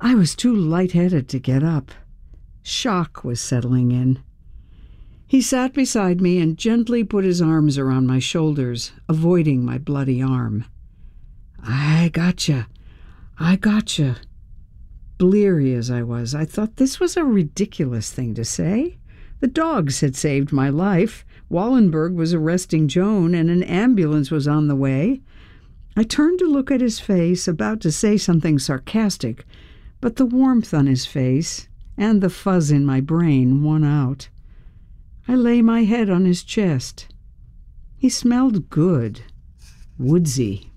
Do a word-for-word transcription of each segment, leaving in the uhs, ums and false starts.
I was too lightheaded to get up. Shock was settling in. He sat beside me and gently put his arms around my shoulders, avoiding my bloody arm. I gotcha. I gotcha. Bleary as I was, I thought this was a ridiculous thing to say. The dogs had saved my life. Wallenberg was arresting Joan, and an ambulance was on the way. I turned to look at his face, about to say something sarcastic, but the warmth on his face and the fuzz in my brain won out. I lay my head on his chest. He smelled good, woodsy.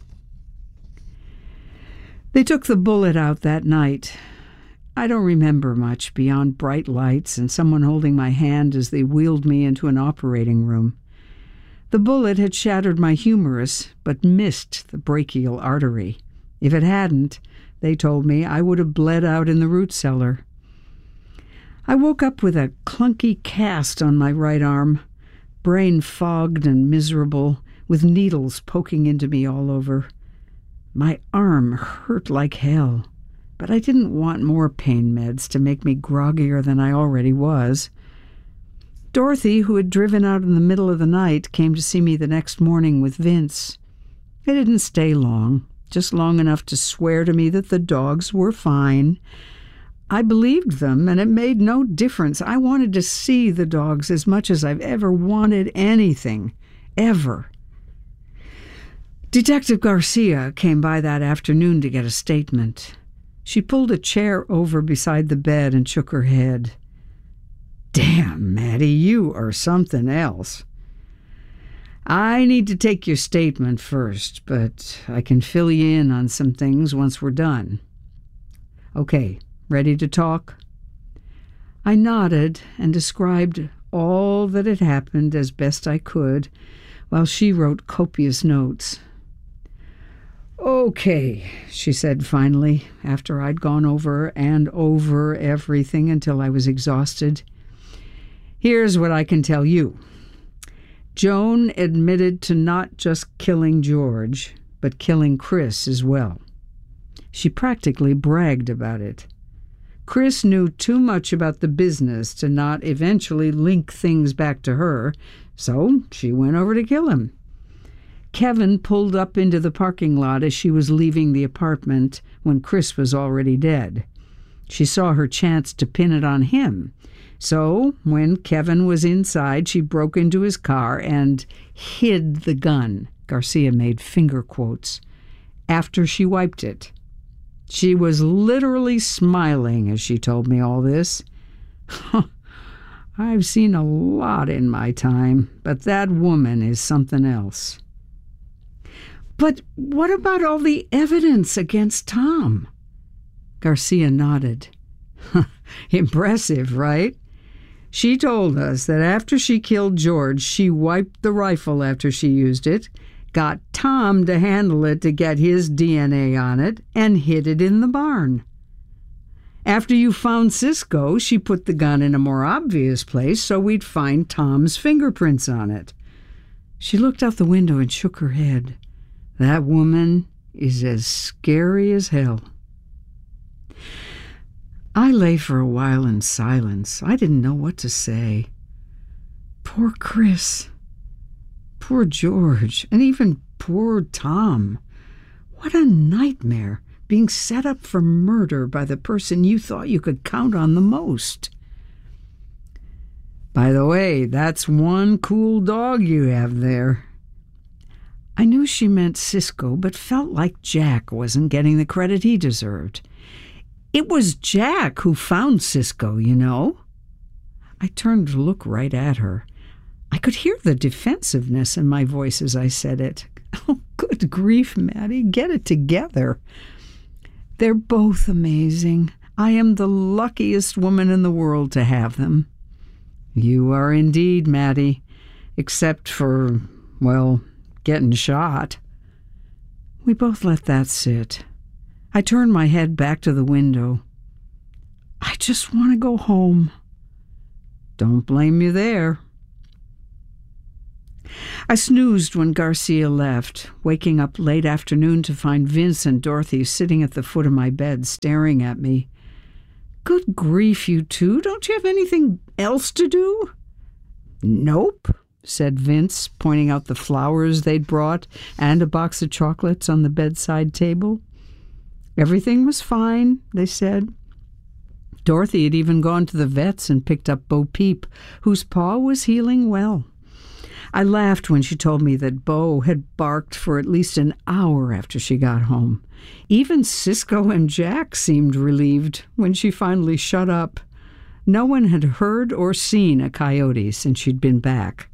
They took the bullet out that night. I don't remember much beyond bright lights and someone holding my hand as they wheeled me into an operating room. The bullet had shattered my humerus, but missed the brachial artery. If it hadn't, they told me, I would have bled out in the root cellar. I woke up with a clunky cast on my right arm, brain fogged and miserable, with needles poking into me all over. My arm hurt like hell, but I didn't want more pain meds to make me groggier than I already was. Dorothy, who had driven out in the middle of the night, came to see me the next morning with Vince. They didn't stay long, just long enough to swear to me that the dogs were fine. I believed them, and it made no difference. I wanted to see the dogs as much as I've ever wanted anything, ever. Detective Garcia came by that afternoon to get a statement. She pulled a chair over beside the bed and shook her head. Damn, Maddie, you are something else. I need to take your statement first, but I can fill you in on some things once we're done. Okay, ready to talk? I nodded and described all that had happened as best I could, while she wrote copious notes. Okay, she said finally, after I'd gone over and over everything until I was exhausted. Here's what I can tell you. Joan admitted to not just killing George, but killing Chris as well. She practically bragged about it. Chris knew too much about the business to not eventually link things back to her, so she went over to kill him. Kevin pulled up into the parking lot as she was leaving the apartment when Chris was already dead. She saw her chance to pin it on him. So, when Kevin was inside, she broke into his car and hid the gun. Garcia made finger quotes. After she wiped it. She was literally smiling as she told me all this. I've seen a lot in my time, but that woman is something else. But what about all the evidence against Tom? Garcia nodded. Impressive, right? She told us that after she killed George, she wiped the rifle after she used it, got Tom to handle it to get his D N A on it, and hid it in the barn. After you found Cisco, she put the gun in a more obvious place so we'd find Tom's fingerprints on it. She looked out the window and shook her head. That woman is as scary as hell. I lay for a while in silence. I didn't know what to say. Poor Chris. Poor George. And even poor Tom. What a nightmare, being set up for murder by the person you thought you could count on the most. By the way, that's one cool dog you have there. I knew she meant Cisco, but felt like Jack wasn't getting the credit he deserved. It was Jack who found Cisco, you know. I turned to look right at her. I could hear the defensiveness in my voice as I said it. Oh, good grief, Maddie, get it together. They're both amazing. I am the luckiest woman in the world to have them. You are indeed, Maddie, except for, well, getting shot. We both let that sit. I turned my head back to the window. I just want to go home. Don't blame you there. I snoozed when Garcia left, waking up late afternoon to find Vince and Dorothy sitting at the foot of my bed staring at me. "Good grief, you two, don't you have anything else to do?" "Nope," said Vince, pointing out the flowers they'd brought and a box of chocolates on the bedside table. Everything was fine, they said. Dorothy had even gone to the vet's and picked up Bo Peep, whose paw was healing well. I laughed when she told me that Bo had barked for at least an hour after she got home. Even Cisco and Jack seemed relieved when she finally shut up. No one had heard or seen a coyote since she'd been back.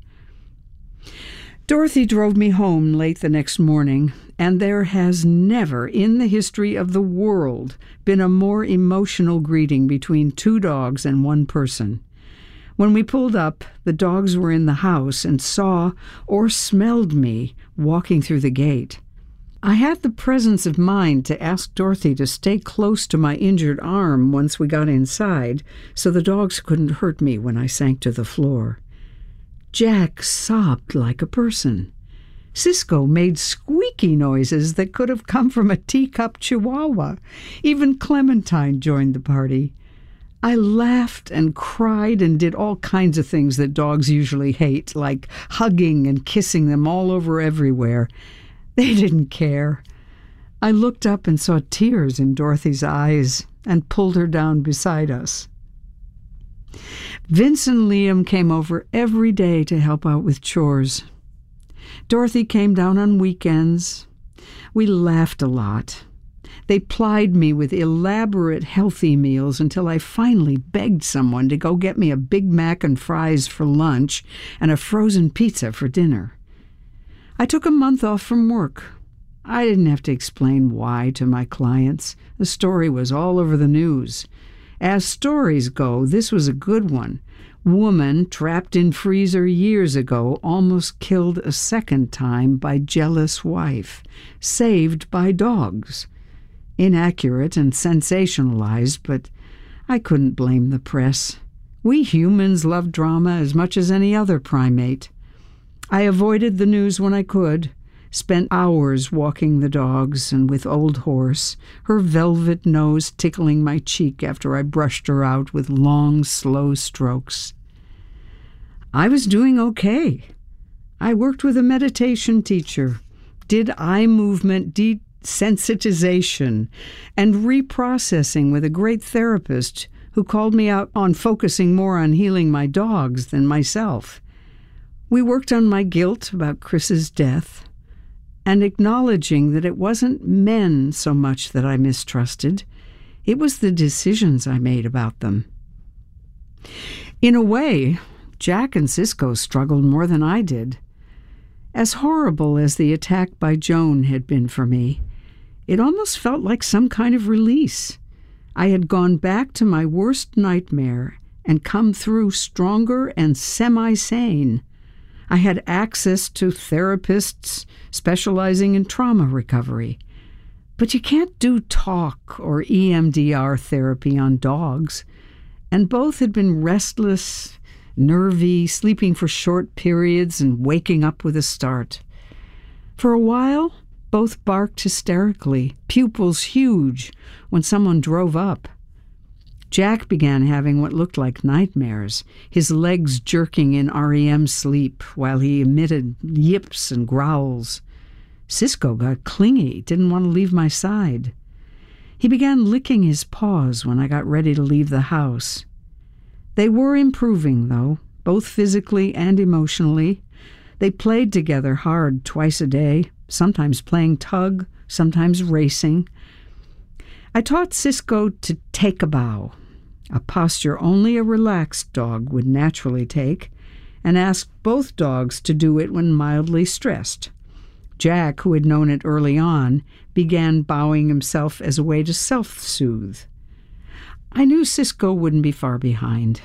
Dorothy drove me home late the next morning, and there has never in the history of the world been a more emotional greeting between two dogs and one person. When we pulled up, the dogs were in the house and saw or smelled me walking through the gate. I had the presence of mind to ask Dorothy to stay close to my injured arm once we got inside, so the dogs couldn't hurt me when I sank to the floor. Jack sobbed like a person. Cisco made squeaky noises that could have come from a teacup chihuahua. Even Clementine joined the party. I laughed and cried and did all kinds of things that dogs usually hate, like hugging and kissing them all over everywhere. They didn't care. I looked up and saw tears in Dorothy's eyes and pulled her down beside us. Vince and Liam came over every day to help out with chores. Dorothy came down on weekends. We laughed a lot. They plied me with elaborate healthy meals until I finally begged someone to go get me a Big Mac and fries for lunch and a frozen pizza for dinner. I took a month off from work. I didn't have to explain why to my clients. The story was all over the news. As stories go, this was a good one. Woman trapped in freezer years ago almost killed a second time by jealous wife. Saved by dogs. Inaccurate and sensationalized, but I couldn't blame the press. We humans love drama as much as any other primate. I avoided the news when I could, spent hours walking the dogs and with Old Horse, her velvet nose tickling my cheek after I brushed her out with long, slow strokes. I was doing okay. I worked with a meditation teacher, did eye movement desensitization, and reprocessing with a great therapist who called me out on focusing more on healing my dogs than myself. We worked on my guilt about Chris's death, and acknowledging that it wasn't men so much that I mistrusted, it was the decisions I made about them. In a way, Jack and Cisco struggled more than I did. As horrible as the attack by Joan had been for me, it almost felt like some kind of release. I had gone back to my worst nightmare and come through stronger and semi-sane. I had access to therapists specializing in trauma recovery. But you can't do talk or E M D R therapy on dogs, and both had been restless, nervy, sleeping for short periods and waking up with a start. For a while, both barked hysterically, pupils huge, when someone drove up. Jack began having what looked like nightmares, his legs jerking in R E M sleep while he emitted yips and growls. Cisco got clingy, didn't want to leave my side. He began licking his paws when I got ready to leave the house. They were improving, though, both physically and emotionally. They played together hard twice a day, sometimes playing tug, sometimes racing. I taught Cisco to take a bow, a posture only a relaxed dog would naturally take, and asked both dogs to do it when mildly stressed. Jack, who had known it early on, began bowing himself as a way to self-soothe. I knew Cisco wouldn't be far behind.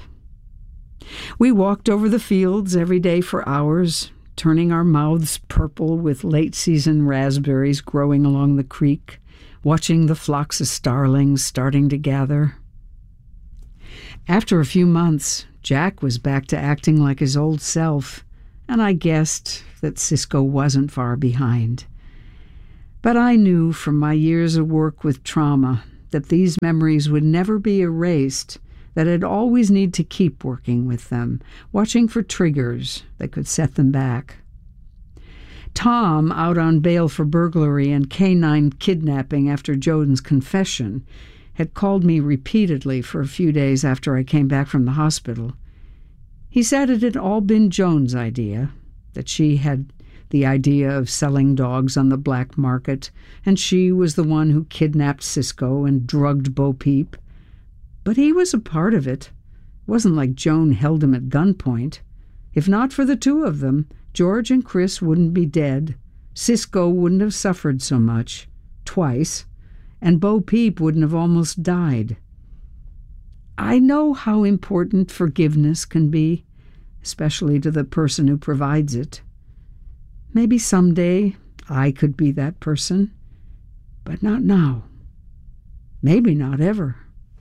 We walked over the fields every day for hours, turning our mouths purple with late-season raspberries growing along the creek, watching the flocks of starlings starting to gather. After a few months, Jack was back to acting like his old self, and I guessed that Cisco wasn't far behind. But I knew from my years of work with trauma that these memories would never be erased, that I'd always need to keep working with them, watching for triggers that could set them back. Tom, out on bail for burglary and canine kidnapping after Joan's confession, had called me repeatedly for a few days after I came back from the hospital. He said it had all been Joan's idea, that she had the idea of selling dogs on the black market, and she was the one who kidnapped Cisco and drugged Bo Peep. But he was a part of it. It wasn't like Joan held him at gunpoint. If not for the two of them, George and Chris wouldn't be dead, Cisco wouldn't have suffered so much, twice, and Bo Peep wouldn't have almost died. I know how important forgiveness can be, especially to the person who provides it. Maybe someday I could be that person, but not now. Maybe not ever.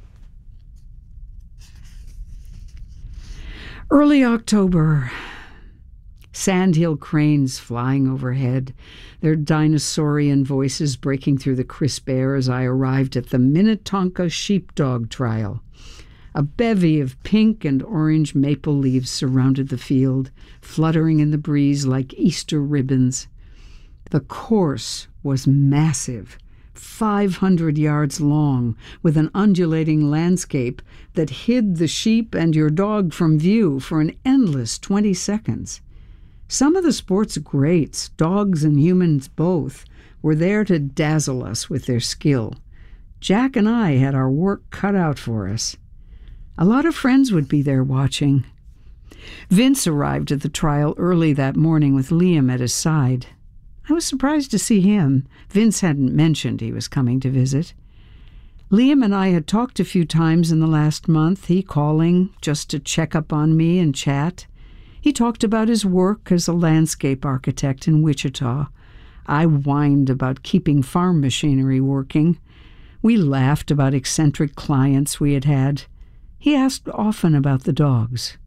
Early October. Sandhill cranes flying overhead, their dinosaurian voices breaking through the crisp air as I arrived at the Minnetonka sheepdog trial. A bevy of pink and orange maple leaves surrounded the field, fluttering in the breeze like Easter ribbons. The course was massive, five hundred yards long, with an undulating landscape that hid the sheep and your dog from view for an endless twenty seconds. Some of the sport's greats, dogs and humans both, were there to dazzle us with their skill. Jack and I had our work cut out for us. A lot of friends would be there watching. Vince arrived at the trial early that morning with Liam at his side. I was surprised to see him. Vince hadn't mentioned he was coming to visit. Liam and I had talked a few times in the last month, he calling just to check up on me and chat. He talked about his work as a landscape architect in Wichita. I whined about keeping farm machinery working. We laughed about eccentric clients we had had. He asked often about the dogs.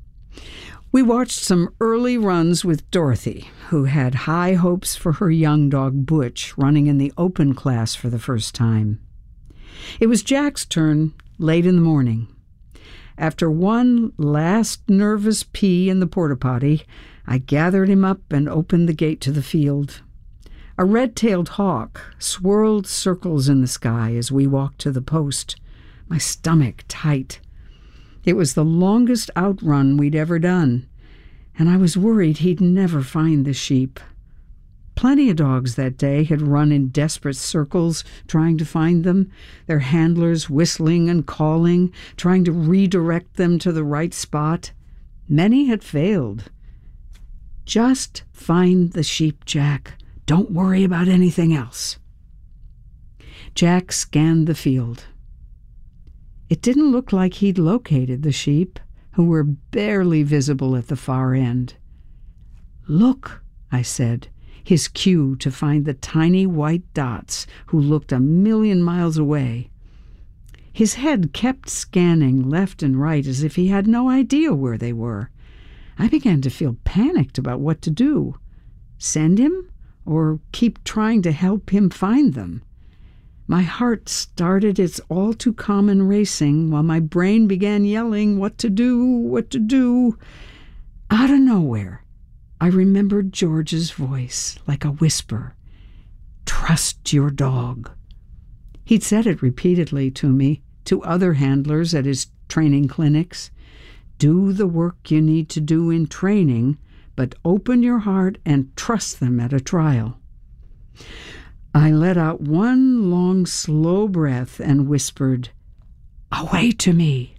We watched some early runs with Dorothy, who had high hopes for her young dog Butch running in the open class for the first time. It was Jack's turn late in the morning. After one last nervous pee in the porta-potty, I gathered him up and opened the gate to the field. A red-tailed hawk swirled circles in the sky as we walked to the post, my stomach tight. It was the longest outrun we'd ever done, and I was worried he'd never find the sheep. Plenty of dogs that day had run in desperate circles trying to find them, their handlers whistling and calling, trying to redirect them to the right spot. Many had failed. Just find the sheep, Jack. Don't worry about anything else. Jack scanned the field. It didn't look like he'd located the sheep, who were barely visible at the far end. "Look," I said, his cue to find the tiny white dots who looked a million miles away. His head kept scanning left and right as if he had no idea where they were. I began to feel panicked about what to do. Send him, or keep trying to help him find them? My heart started its all-too-common racing while my brain began yelling what to do, what to do. Out of nowhere, I remembered George's voice like a whisper. "Trust your dog." He'd said it repeatedly to me, to other handlers at his training clinics. Do the work you need to do in training, but open your heart and trust them at a trial. I let out one long, slow breath and whispered, "Away to me."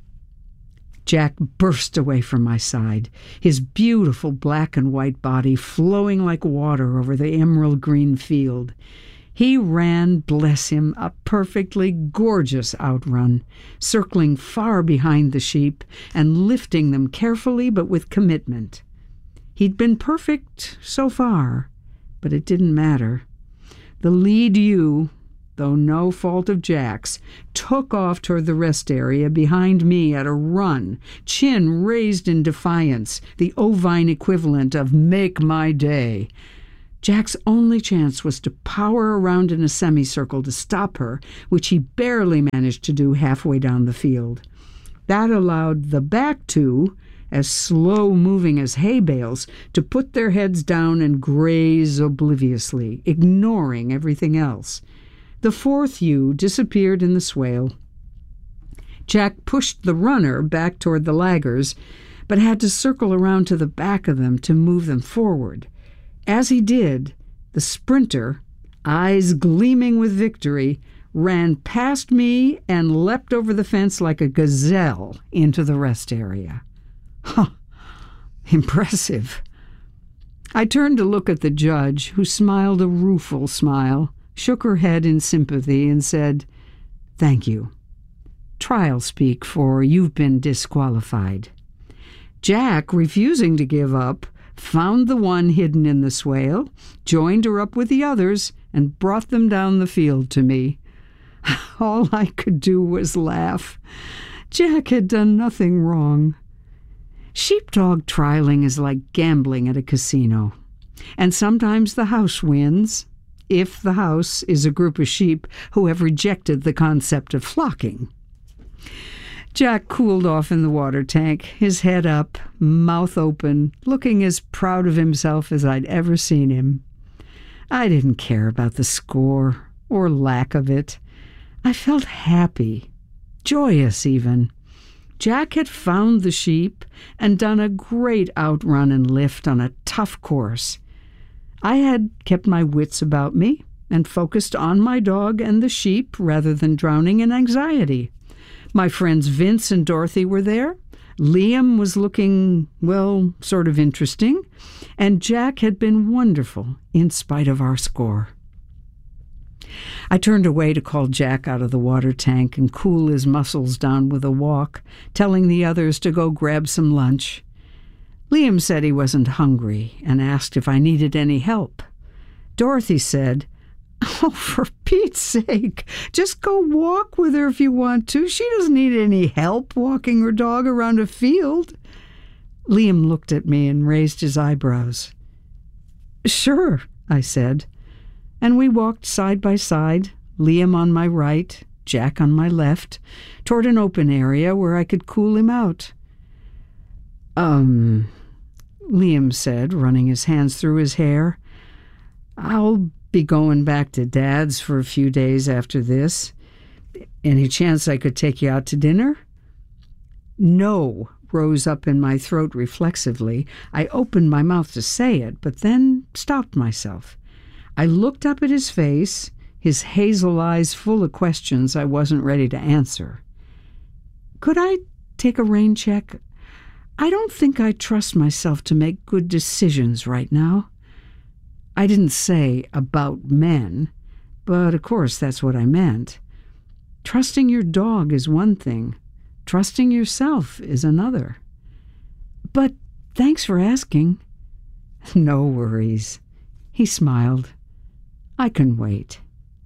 Jack burst away from my side, his beautiful black and white body flowing like water over the emerald green field. He ran, bless him, a perfectly gorgeous outrun, circling far behind the sheep and lifting them carefully but with commitment. He'd been perfect so far, but it didn't matter. The lead ewe, though no fault of Jack's, took off toward the rest area behind me at a run, chin raised in defiance, the ovine equivalent of "make my day." Jack's only chance was to power around in a semicircle to stop her, which he barely managed to do halfway down the field. That allowed the back two, as slow-moving as hay bales, to put their heads down and graze obliviously, ignoring everything else. The fourth ewe disappeared in the swale. Jack pushed the runner back toward the laggers, but had to circle around to the back of them to move them forward. As he did, the sprinter, eyes gleaming with victory, ran past me and leapt over the fence like a gazelle into the rest area. Huh, impressive. I turned to look at the judge, who smiled a rueful smile, shook her head in sympathy, and said, "Thank you. Trial speak, for you've been disqualified." Jack, refusing to give up, found the one hidden in the swale, joined her up with the others, and brought them down the field to me. All I could do was laugh. Jack had done nothing wrong. Sheepdog trialing is like gambling at a casino, and sometimes the house wins, if the house is a group of sheep who have rejected the concept of flocking. Jack cooled off in the water tank, his head up, mouth open, looking as proud of himself as I'd ever seen him. I didn't care about the score, or lack of it. I felt happy, joyous even. Jack had found the sheep and done a great outrun and lift on a tough course. I had kept my wits about me and focused on my dog and the sheep rather than drowning in anxiety. My friends Vince and Dorothy were there. Liam was looking, well, sort of interesting. And Jack had been wonderful in spite of our score. I turned away to call Jack out of the water tank and cool his muscles down with a walk, telling the others to go grab some lunch. Liam said he wasn't hungry and asked if I needed any help. Dorothy said, "Oh, for Pete's sake, just go walk with her if you want to. She doesn't need any help walking her dog around a field." Liam looked at me and raised his eyebrows. "Sure," I said, and we walked side by side, Liam on my right, Jack on my left, toward an open area where I could cool him out. Um, Liam said, running his hands through his hair, "I'll be going back to Dad's for a few days after this. Any chance I could take you out to dinner?" "No," rose up in my throat reflexively. I opened my mouth to say it, but then stopped myself. I looked up at his face, his hazel eyes full of questions I wasn't ready to answer. "Could I take a rain check? I don't think I trust myself to make good decisions right now." I didn't say about men, but of course that's what I meant. Trusting your dog is one thing. Trusting yourself is another. "But thanks for asking." "No worries." He smiled. "I can wait."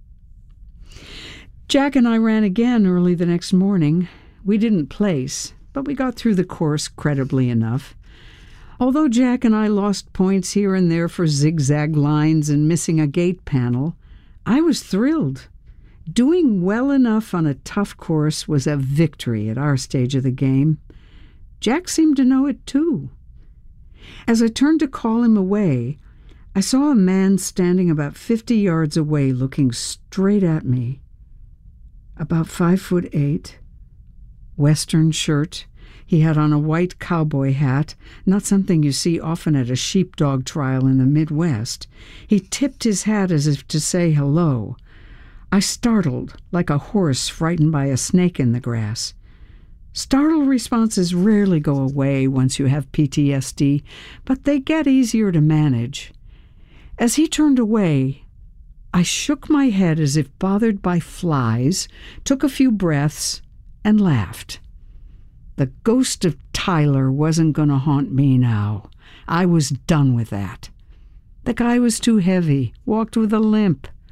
Jack and I ran again early the next morning. We didn't place, but we got through the course creditably enough. Although Jack and I lost points here and there for zigzag lines and missing a gate panel, I was thrilled. Doing well enough on a tough course was a victory at our stage of the game. Jack seemed to know it too. As I turned to call him away, I saw a man standing about fifty yards away looking straight at me. About five foot eight, Western shirt. He had on a white cowboy hat, not something you see often at a sheepdog trial in the Midwest. He tipped his hat as if to say hello. I startled, like a horse frightened by a snake in the grass. Startled responses rarely go away once you have P T S D, but they get easier to manage. As he turned away, I shook my head as if bothered by flies, took a few breaths, and laughed. The ghost of Tyler wasn't going to haunt me now. I was done with that. The guy was too heavy, walked with a limp.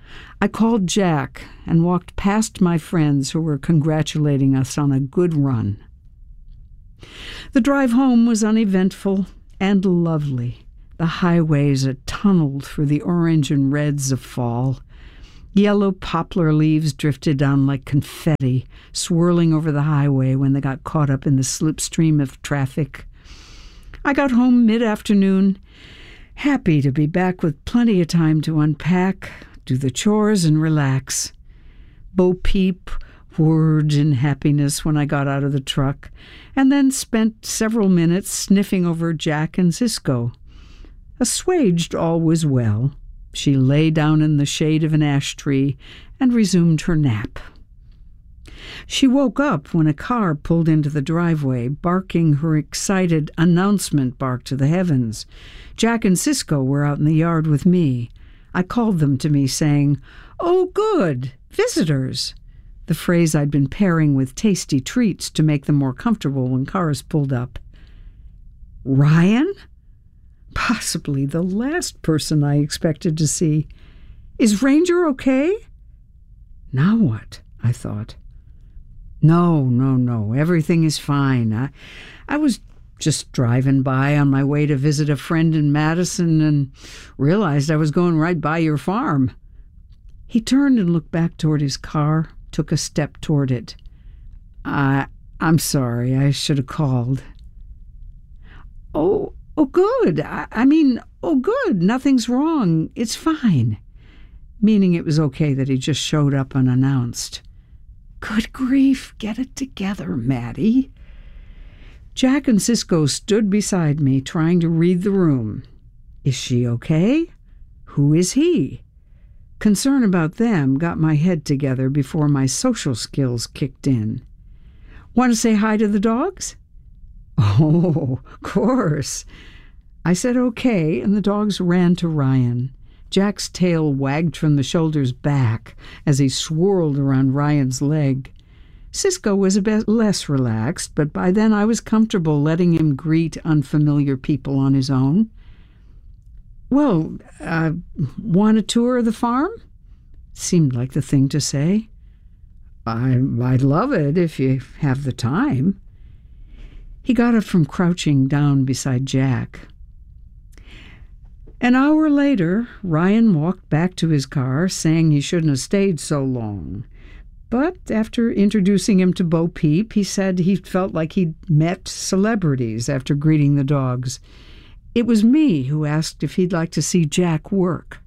I called Jack and walked past my friends who were congratulating us on a good run. The drive home was uneventful and lovely. The highways are tunneled through the orange and reds of fall. Yellow poplar leaves drifted down like confetti, swirling over the highway when they got caught up in the slipstream of traffic. I got home mid-afternoon, happy to be back with plenty of time to unpack, do the chores, and relax. Bo Peep whirred in happiness when I got out of the truck, and then spent several minutes sniffing over Jack and Cisco. Assuaged all was well. She lay down in the shade of an ash tree and resumed her nap. She woke up when a car pulled into the driveway, barking her excited announcement bark to the heavens. Jack and Cisco were out in the yard with me. I called them to me, saying, "Oh, good, visitors," the phrase I'd been pairing with tasty treats to make them more comfortable when cars pulled up. Ryan? Possibly the last person I expected to see. Is Ranger okay? Now what? I thought. No, no, no, everything is fine. I, I was just driving by on my way to visit a friend in Madison and realized I was going right by your farm. He turned and looked back toward his car, took a step toward it. I, I'm sorry, I should have called. Oh, oh, good. I, I mean, oh, good. Nothing's wrong. It's fine. Meaning it was okay that he just showed up unannounced. Good grief, get it together, Maddie. Jack and Cisco stood beside me, trying to read the room. Is she okay? Who is he? Concern about them got my head together before my social skills kicked in. Want to say hi to the dogs? Oh, of course. I said okay, and the dogs ran to Ryan. Jack's tail wagged from the shoulders back as he swirled around Ryan's leg. Cisco was a bit less relaxed, but by then I was comfortable letting him greet unfamiliar people on his own. Well, uh, want a tour of the farm? Seemed like the thing to say. I, I'd love it if you have the time. He got up from crouching down beside Jack. An hour later, Ryan walked back to his car, saying he shouldn't have stayed so long. But after introducing him to Bo Peep, he said he felt like he'd met celebrities after greeting the dogs. It was me who asked if he'd like to see Jack work.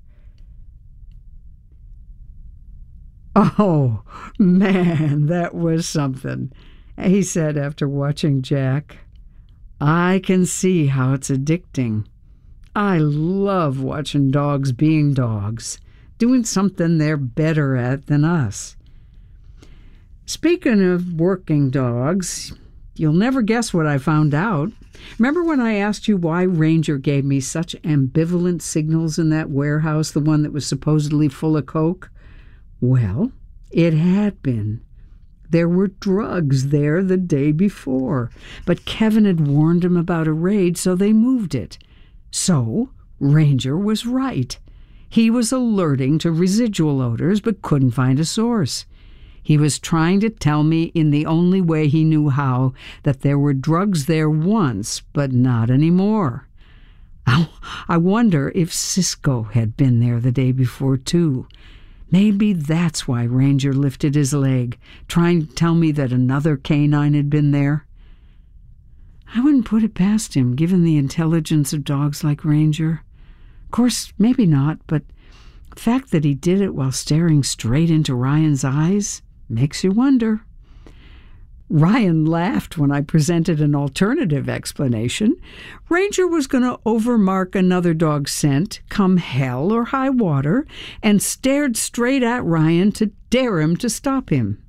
Oh, man, that was something, he said after watching Jack. I can see how it's addicting. I love watching dogs being dogs, doing something they're better at than us. Speaking of working dogs, you'll never guess what I found out. Remember when I asked you why Ranger gave me such ambivalent signals in that warehouse, the one that was supposedly full of coke? Well, it had been. There were drugs there the day before, but Kevin had warned him about a raid, so they moved it. So, Ranger was right. He was alerting to residual odors, but couldn't find a source. He was trying to tell me in the only way he knew how that there were drugs there once, but not anymore. I, I wonder if Cisco had been there the day before, too. Maybe that's why Ranger lifted his leg, trying to tell me that another canine had been there. I wouldn't put it past him, given the intelligence of dogs like Ranger. Of course, maybe not, but the fact that he did it while staring straight into Ryan's eyes makes you wonder. Ryan laughed when I presented an alternative explanation. Ranger was going to overmark another dog's scent, come hell or high water, and stared straight at Ryan to dare him to stop him.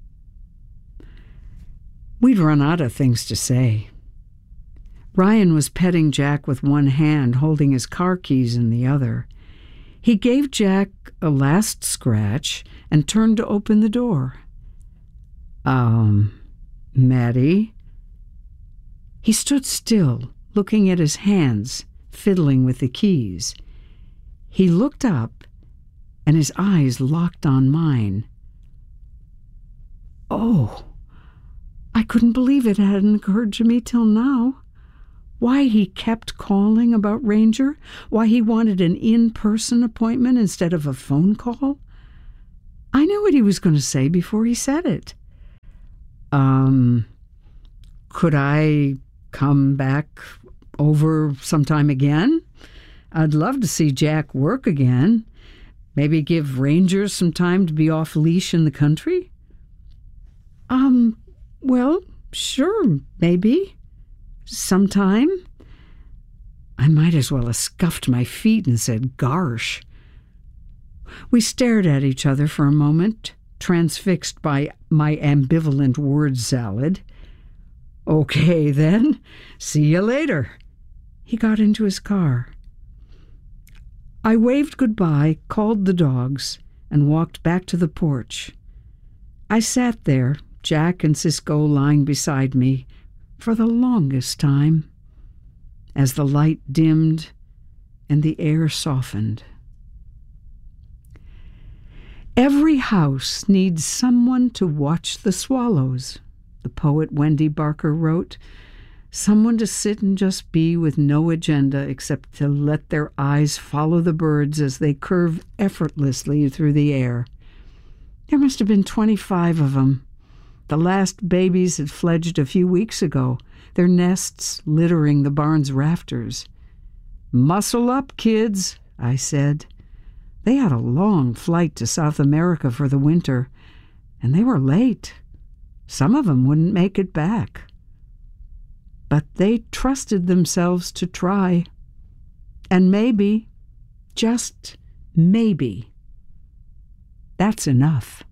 We'd run out of things to say. Ryan was petting Jack with one hand, holding his car keys in the other. He gave Jack a last scratch and turned to open the door. Um... Maddie? He stood still, looking at his hands, fiddling with the keys. He looked up, and his eyes locked on mine. Oh, I couldn't believe it hadn't occurred to me till now. Why he kept calling about Ranger, why he wanted an in-person appointment instead of a phone call. I knew what he was going to say before he said it. Um, could I come back over sometime again? I'd love to see Jack work again. Maybe give Ranger some time to be off leash in the country? Um, well, sure, maybe. Sometime. I might as well have scuffed my feet and said, "Garsh." We stared at each other for a moment, transfixed by my ambivalent word salad. Okay, then. See you later. He got into his car. I waved goodbye, called the dogs, and walked back to the porch. I sat there, Jack and Cisco lying beside me, for the longest time, as the light dimmed and the air softened. Every house needs someone to watch the swallows, the poet Wendy Barker wrote. Someone to sit and just be with no agenda except to let their eyes follow the birds as they curve effortlessly through the air. There must have been twenty-five of them. The last babies had fledged a few weeks ago, their nests littering the barn's rafters. "Muscle up, kids," I said. They had a long flight to South America for the winter, and they were late. Some of them wouldn't make it back. But they trusted themselves to try. And maybe, just maybe, that's enough.